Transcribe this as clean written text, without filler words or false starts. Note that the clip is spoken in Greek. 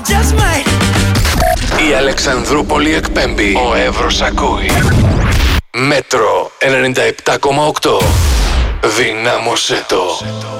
just might. Η Αλεξανδρούπολη εκπέμπει. Ο Εύρος ακούει. Μέτρο 97,8. Δυνάμωσέ το.